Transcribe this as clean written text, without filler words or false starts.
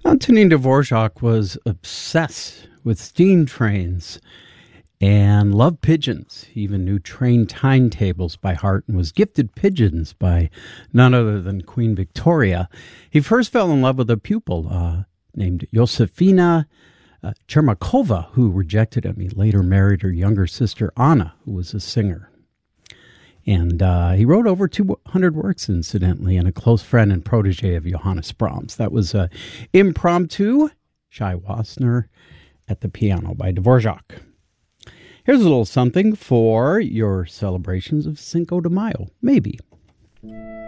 Antonin Dvorak was obsessed with steam trains and loved pigeons. He even knew train timetables by heart and was gifted pigeons by none other than Queen Victoria. He first fell in love with a pupil named Josefina Chermakova, who rejected him. He later married her younger sister, Anna, who was a singer. And he wrote over 200 works, incidentally, and a close friend and protege of Johannes Brahms. That was Impromptu, Shai Wassenaar at the piano by Dvorak. Here's a little something for your celebrations of Cinco de Mayo, maybe.